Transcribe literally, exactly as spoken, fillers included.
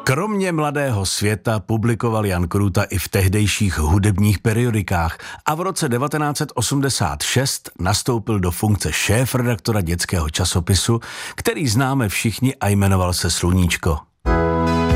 Kromě Mladého světa publikoval Jan Krůta i v tehdejších hudebních periodikách a v roce devatenáct set osmdesát šest nastoupil do funkce šéfredaktora dětského časopisu, který známe všichni a jmenoval se Sluníčko.